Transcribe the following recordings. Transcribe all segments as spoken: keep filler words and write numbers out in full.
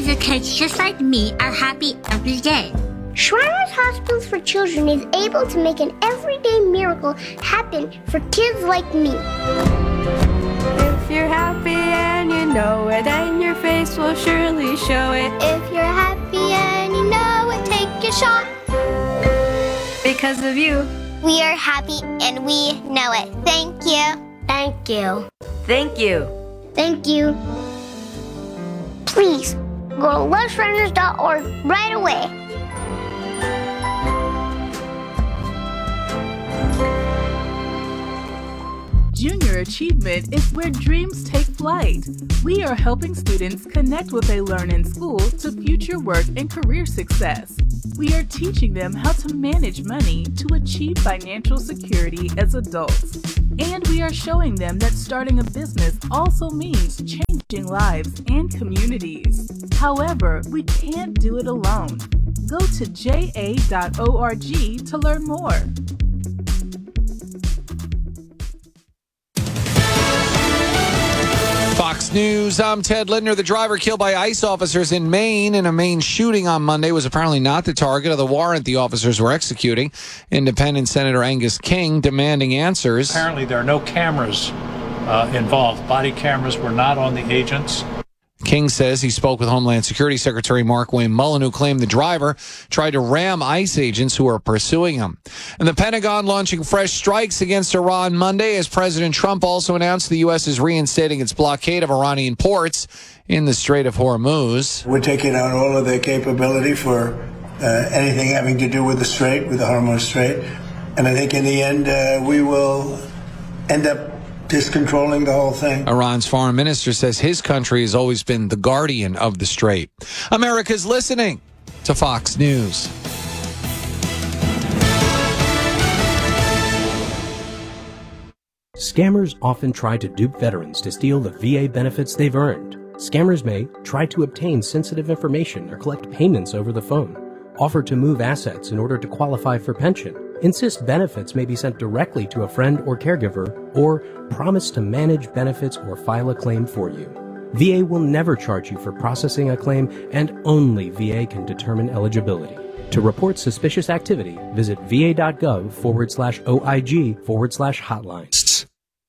because the kids just like me are happy every day. Shriners Hospitals for Children is able to make an everyday miracle happen for kids like me. If you're happy and you know it, then your face will surely show it. If you're happy and you know it, take a shot. Because of you, we are happy and we know it. Thank you. Thank you. Thank you. Thank you. Please go to love shriners dot org right away. Junior Achievement is where dreams take flight. We are helping students connect what they learn in school to future work and career success. We are teaching them how to manage money to achieve financial security as adults. And we are showing them that starting a business also means changing lives and communities. However, we can't do it alone. Go to j a dot org to learn more. Fox News, I'm Ted Lindner. The driver killed by ICE officers in Maine in a Maine shooting on Monday was apparently not the target of the warrant the officers were executing. Independent Senator Angus King demanding answers. Apparently there are no cameras uh, involved. Body cameras were not on the agents. King says he spoke with Homeland Security Secretary Mark Wayne Mullen, who claimed the driver tried to ram ICE agents who are pursuing him. And the Pentagon launching fresh strikes against Iran Monday as President Trump also announced the U S is reinstating its blockade of Iranian ports in the Strait of Hormuz. We're taking out all of their capability for uh, anything having to do with the Strait, with the Hormuz Strait. And I think in the end, uh, we will end up just controlling the whole thing. Iran's foreign minister says his country has always been the guardian of the Strait. America's listening to Fox News. Scammers often try to dupe veterans to steal the V A benefits they've earned. Scammers may try to obtain sensitive information or collect payments over the phone, offer to move assets in order to qualify for pension, insist benefits may be sent directly to a friend or caregiver, or promise to manage benefits or file a claim for you. V A will never charge you for processing a claim, and only V A can determine eligibility. To report suspicious activity, visit va.gov forward slash OIG forward slash hotline.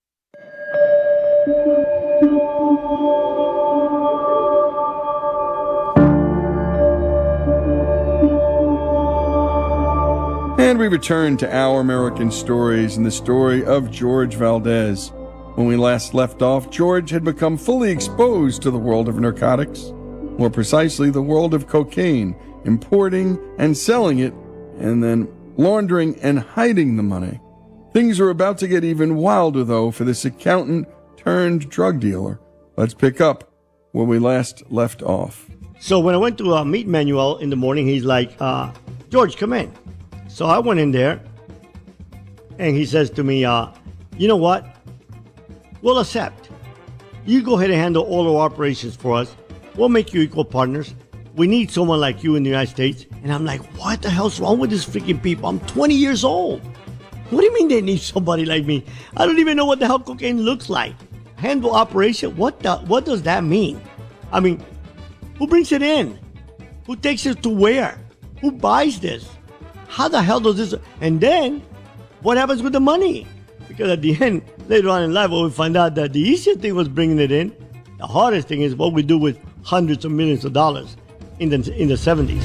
And we return to Our American Stories and the story of George Valdez. When we last left off, George had become fully exposed to the world of narcotics, more precisely the world of cocaine, importing and selling it, and then laundering and hiding the money. Things are about to get even wilder, though, for this accountant turned drug dealer. Let's pick up where we last left off. So when I went to uh, meet Manuel in the morning, he's like, uh, George, come in. So I went in there, and he says to me, uh, you know what? We'll accept. You go ahead and handle all our operations for us. We'll make you equal partners. We need someone like you in the United States. And I'm like, what the hell's wrong with these freaking people? I'm twenty years old. What do you mean they need somebody like me? I don't even know what the hell cocaine looks like. Handle operation? What the, what does that mean? I mean, who brings it in? Who takes it to where? Who buys this? How the hell does this... And then, what happens with the money? Because at the end, later on in life, we find out that the easiest thing was bringing it in. The hardest thing is what we do with hundreds of millions of dollars in the, in the seventies.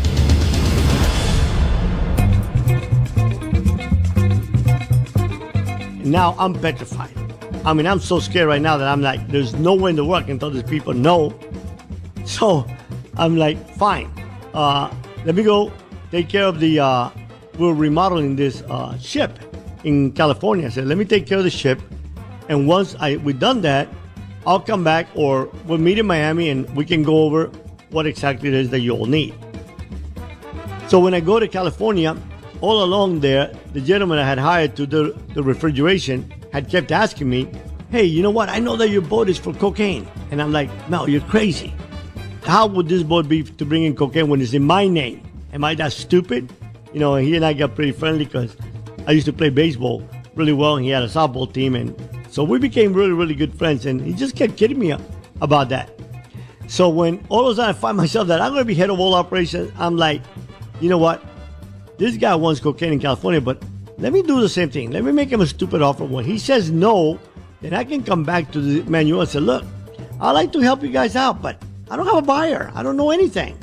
And now I'm petrified. I mean, I'm so scared right now that I'm like, there's no way in the world I can tell these people no. So I'm like, fine. Uh, let me go take care of the, uh, we're remodeling this uh, ship in California. I said, let me take care of the ship. And once I we've done that, I'll come back, or we'll meet in Miami and we can go over what exactly it is that you all need. So when I go to California, all along there, the gentleman I had hired to do the refrigeration had kept asking me, hey, you know what? I know that your boat is for cocaine. And I'm like, no, you're crazy. How would this boat be to bring in cocaine when it's in my name? Am I that stupid? You know, he and I got pretty friendly because I used to play baseball really well, and he had a softball team. And so we became really, really good friends. And he just kept kidding me about that. So when all of a sudden I find myself that I'm going to be head of all operations, I'm like, you know what? This guy wants cocaine in California, but let me do the same thing. Let me make him a stupid offer. When he says no, then I can come back to the manual and say, look, I'd like to help you guys out, but I don't have a buyer. I don't know anything.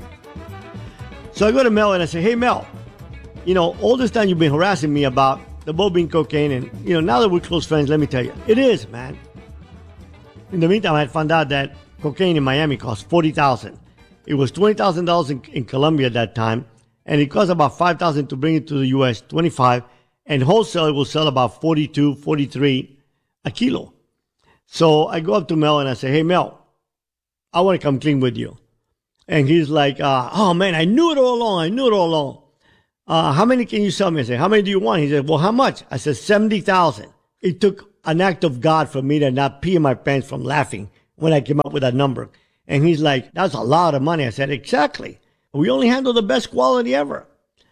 So I go to Mel and I say, hey, Mel, you know, all this time you've been harassing me about the boat being cocaine, and, you know, now that we're close friends, let me tell you, it is, man. In the meantime, I had found out that cocaine in Miami cost forty thousand dollars. It was twenty thousand dollars in, in Colombia at that time, and it cost about five thousand dollars to bring it to the U S, twenty-five, and wholesale it will sell about forty-two, forty-three a kilo. So I go up to Mel and I say, hey, Mel, I want to come clean with you. And he's like, uh, oh, man, I knew it all along. I knew it all along. Uh, how many can you sell me? I said, how many do you want? He said, well, how much? I said, seventy thousand. It took an act of God for me to not pee in my pants from laughing when I came up with that number. And he's like, that's a lot of money. I said, exactly. We only handle the best quality ever.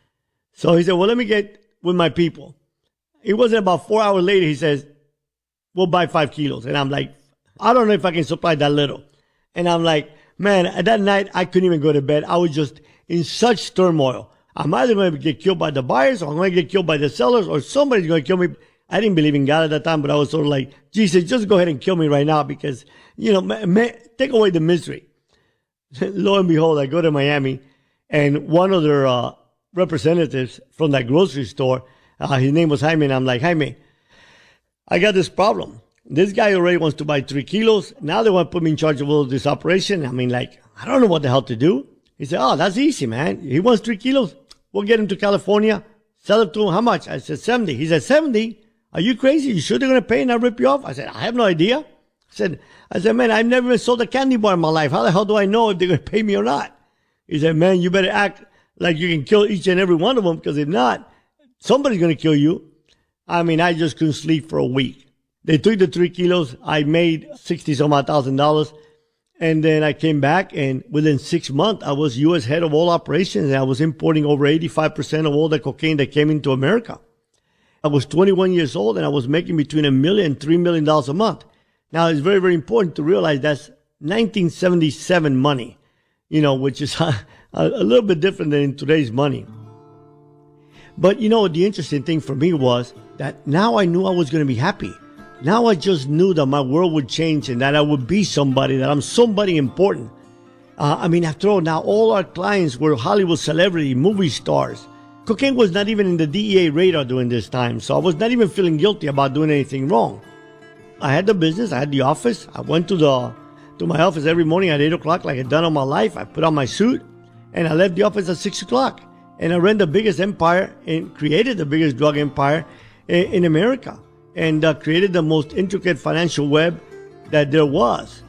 So he said, well, let me get with my people. It wasn't about four hours later. He says, we'll buy five kilos. And I'm like, I don't know if I can supply that little. And I'm like, man, at that night, I couldn't even go to bed. I was just in such turmoil. I'm either going to get killed by the buyers, or I'm going to get killed by the sellers, or somebody's going to kill me. I didn't believe in God at that time, but I was sort of like, Jesus, just go ahead and kill me right now because, you know, ma- ma- take away the misery. Lo and behold, I go to Miami, and one of their uh, representatives from that grocery store, uh, his name was Jaime, and I'm like, Jaime, I got this problem. This guy already wants to buy three kilos. Now they want to put me in charge of all of this operation. I mean, like, I don't know what the hell to do. He said, oh, that's easy, man. He wants three kilos. We'll get him to California, sell it to him. How much? I said, seventy. He said, seventy? Are you crazy? You sure they're going to pay and not rip you off? I said, I have no idea. I said, I said, man, I've never even sold a candy bar in my life. How the hell do I know if they're going to pay me or not? He said, man, you better act like you can kill each and every one of them, because if not, somebody's going to kill you. I mean, I just couldn't sleep for a week. They took the three kilos. I made sixty some odd thousand dollars. And then I came back, and within six months, I was U S head of all operations, and I was importing over eighty-five percent of all the cocaine that came into America. I was twenty-one years old, and I was making between a million and three million dollars a month. Now, it's very, very important to realize that's nineteen seventy-seven money, you know, which is a, a little bit different than in today's money. But, you know, the interesting thing for me was that now I knew I was going to be happy. Now I just knew that my world would change and that I would be somebody, that I'm somebody important. Uh, I mean, after all, now all our clients were Hollywood celebrity, movie stars. Cocaine was not even in the D E A radar during this time, so I was not even feeling guilty about doing anything wrong. I had the business, I had the office. I went to the to my office every morning at eight o'clock like I'd done all my life. I put on my suit, and I left the office at six o'clock. And I ran the biggest empire and created the biggest drug empire in, in America. And uh, created the most intricate financial web that there was.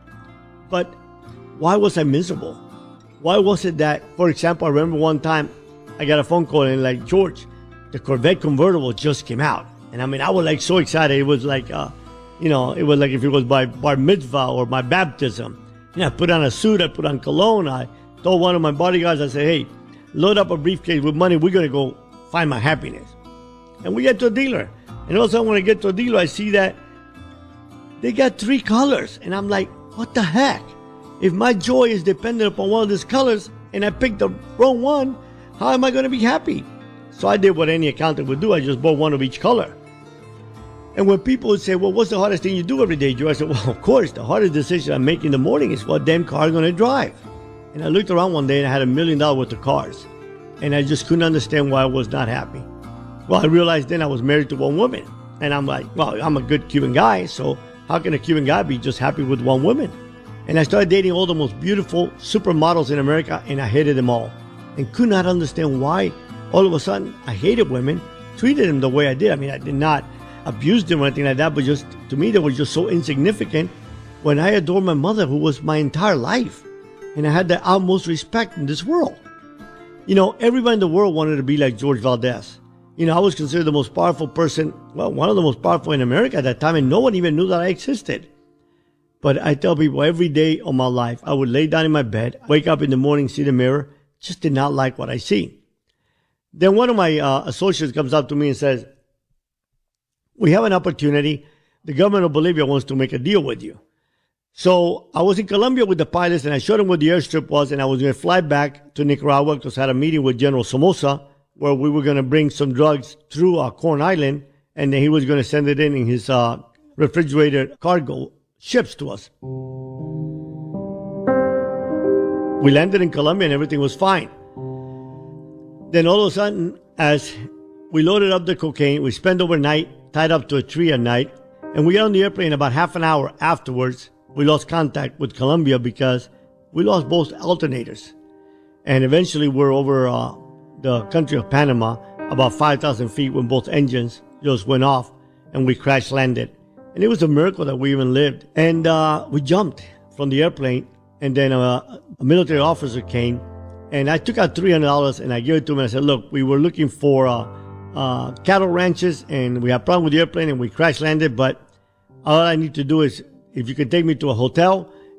But why was I miserable? Why was it that, for example, I remember one time I got a phone call and like, George, the Corvette convertible just came out. And I mean, I was like so excited. It was like, uh, you know, it was like if it was my bar mitzvah or my baptism. You know, I put on a suit, I put on cologne. I told one of my bodyguards, I said, hey, load up a briefcase with money. We're going to go find my happiness. And we get to a dealer. And all of a sudden, when I get to a dealer, I see that they got three colors. And I'm like, what the heck? If my joy is dependent upon one of these colors and I picked the wrong one, how am I going to be happy? So I did what any accountant would do. I just bought one of each color. And when people would say, well, what's the hardest thing you do every day, Joe? I said, well, of course, the hardest decision I make in the morning is what damn car I'm going to drive. And I looked around one day and I had a million dollars worth of cars. And I just couldn't understand why I was not happy. Well, I realized then I was married to one woman. And I'm like, well, I'm a good Cuban guy, so how can a Cuban guy be just happy with one woman? And I started dating all the most beautiful supermodels in America, and I hated them all. And could not understand why all of a sudden I hated women, treated them the way I did. I mean, I did not abuse them or anything like that, but just, to me, they were just so insignificant when I adored my mother, who was my entire life. And I had the utmost respect in this world. You know, everybody in the world wanted to be like George Valdez. You know, I was considered the most powerful person, well, one of the most powerful in America at that time, and no one even knew that I existed. But I tell people every day of my life, I would lay down in my bed, wake up in the morning, see the mirror, just did not like what I see. Then one of my uh, associates comes up to me and says, we have an opportunity. The government of Bolivia wants to make a deal with you. So I was in Colombia with the pilots, and I showed them where the airstrip was, and I was going to fly back to Nicaragua because I had a meeting with General Somoza where we were going to bring some drugs through uh, Corn Island, and then he was going to send it in in his uh, refrigerated cargo ships to us. We landed in Colombia, and everything was fine. Then all of a sudden, as we loaded up the cocaine, we spent overnight tied up to a tree at night, and we got on the airplane. About half an hour afterwards, we lost contact with Colombia because we lost both alternators. And eventually we're over uh, the country of Panama, about five thousand feet, when both engines just went off and we crash landed. And it was a miracle that we even lived. And uh, we jumped from the airplane, and then uh, a military officer came, and I took out three hundred dollars and I gave it to him, and I said, look, we were looking for uh, uh, cattle ranches, and we had a problem with the airplane, and we crash landed, but all I need to do is, if you can take me to a hotel,